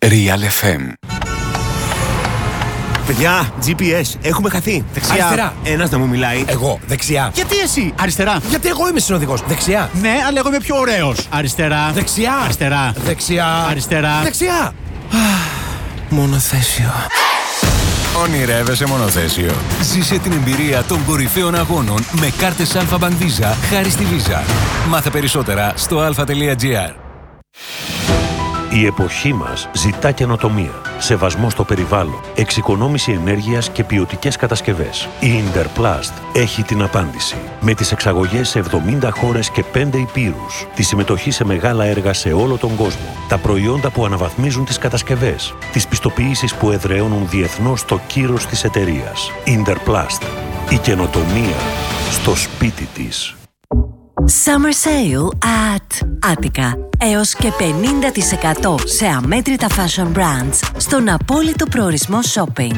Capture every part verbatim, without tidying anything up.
Real εφ εμ. Παιδιά, τζι πι ες, έχουμε χαθεί. Δεξιά. Αριστερά. Ένας να μου μιλάει. Εγώ, δεξιά. Γιατί εσύ, αριστερά. Γιατί εγώ είμαι συνοδηγός. Δεξιά. Ναι, αλλά εγώ είμαι πιο ωραίος. Αριστερά. Δεξιά. Αριστερά. Δεξιά. Αριστερά. Δεξιά. Μονοθέσιο. Ονειρεύεσαι μονοθέσιο? Ζήσε την εμπειρία των κορυφαίων αγώνων με κάρτες Alpha Bank Visa χάρη στη Visa. Μάθε περισσότερα στο αλφα τελεία τζι άρ. Η εποχή μας ζητά καινοτομία, σεβασμό στο περιβάλλον, εξοικονόμηση ενέργειας και ποιοτικές κατασκευές. Η Interplast έχει την απάντηση. Με τις εξαγωγές σε εβδομήντα χώρες και πέντε υπήρους, τη συμμετοχή σε μεγάλα έργα σε όλο τον κόσμο, τα προϊόντα που αναβαθμίζουν τις κατασκευές, τις πιστοποιήσεις που εδραιώνουν διεθνώς το κύρος της εταιρείας. Interplast. Η καινοτομία στο σπίτι της. Summer Sale at Attica. Έως και πενήντα τοις εκατό σε αμέτρητα fashion brands στον απόλυτο προορισμό shopping.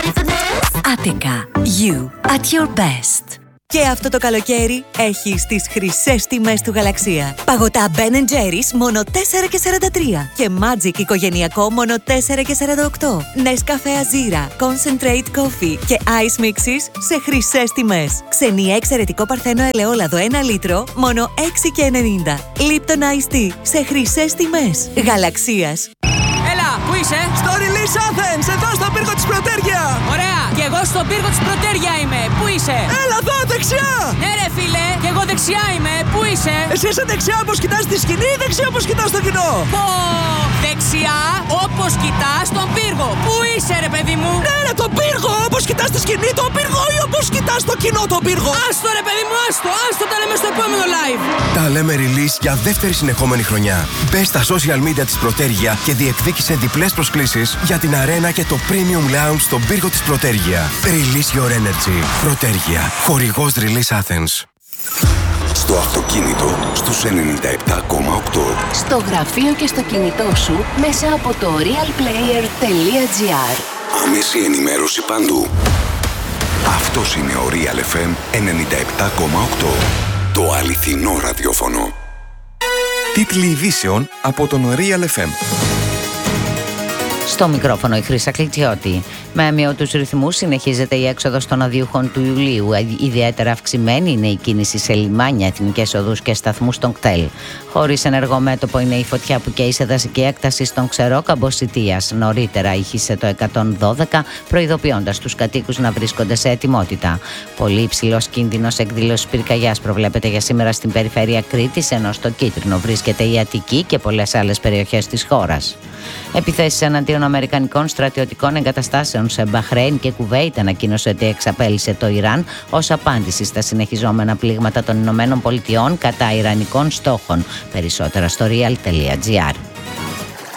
Attica. You at your best. Και αυτό το καλοκαίρι έχεις τις χρυσές τιμές του Γαλαξία. Παγωτά Ben and Jerry's μόνο τέσσερα και σαράντα τρία και Magic οικογενειακό μόνο τέσσερα και σαράντα οκτώ. Nescafe Azira, Concentrate Coffee και Ice Mixes σε χρυσές τιμές. Ξενία εξαιρετικό παρθένο ελαιόλαδο ένα λίτρο μόνο έξι και ενενήντα. Lipton Ice Tea σε χρυσές τιμές. Γαλαξίας. Έλα, πού είσαι? Στο Release Athens, εδώ στο πύργο της Πρωτέρια. Ωραία, και εγώ στο πύργο της Πρωτέρια είμαι. Πού είσαι? Έλα εδώ, δεξιά. Ναι ρε φίλε, και εγώ δεξιά είμαι. Πού είσαι? Εσύ είσαι δεξιά όπως κοιτάς τη σκηνή ή δεξιά όπως κοιτάς το κοινό? Πω, δεξιά όπως κοιτάς τον πύργο. Πού είσαι ρε παιδί μου? Ναι ρε, τον πύργο, όπως κοιτάς τη σκηνή τον πύργο ή όπως κοιτάς το κοινό τον πύργο? Άστο ρε παιδί μου, άστο, άστο, τα λέμε στο επόμενο live. Τα λέμε Release για δεύτερη συνεχόμενη χρονιά. Μπες στα social media της Πρωτέρια και διεκδίκησε διπλές προσκλήσεις για την αρένα και το Premium Lounge στον πύργο της Πρωτέρια. Release your energy. Πρωτέρια. Χορηγός Release Athens. Στο αυτοκίνητο στους ενενήντα επτά κόμμα οκτώ. Στο γραφείο και στο κινητό σου μέσα από το realplayer τελεία τζι άρ. Άμεση ενημέρωση παντού. Αυτός είναι ο Real εφ εμ ενενήντα επτά κόμμα οκτώ. Το αληθινό ραδιόφωνο. Τίτλοι ειδήσεων από τον Real εφ εμ. Στο μικρόφωνο η Χρύσα Κλητσιώτη. Με αμοιότους ρυθμούς συνεχίζεται η έξοδος των αδειούχων του Ιουλίου. Ιδιαίτερα αυξημένη είναι η κίνηση σε λιμάνια, εθνικές οδούς και σταθμούς των κτέλ. Χωρίς ενεργό μέτωπο είναι η φωτιά που καίει σε δασική έκταση στον Ξερόκαμπο Σιτίας. Νωρίτερα ήχησε το εκατόν δώδεκα, προειδοποιώντας τους κατοίκους να βρίσκονται σε ετοιμότητα. Πολύ υψηλός κίνδυνος εκδήλωσης πυρκαγιάς προβλέπεται για σήμερα στην περιφέρεια Κρήτης, ενώ στο κίτρινο βρίσκεται η Αττική και πολλές άλλες περιοχές της χώρας. Επιθέσεις εναντίον αμερικανικών στρατιωτικών εγκαταστάσεων σε Μπαχρέιν και Κουβέιτ ανακοίνωσε ότι εξαπέλυσε το Ιράν ως απάντηση στα συνεχιζόμενα πλήγματα των Ηνωμένων Πολιτειών κατά ιρανικών στόχων. Περισσότερα στο real τελεία τζι άρ.